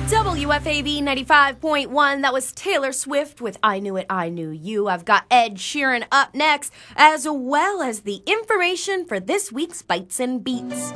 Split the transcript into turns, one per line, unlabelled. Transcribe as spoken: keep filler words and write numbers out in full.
W F A B ninety-five point one, that was Taylor Swift with I Knew It, I Knew You. I've got Ed Sheeran up next, as well as the information for this week's Bites and Beats.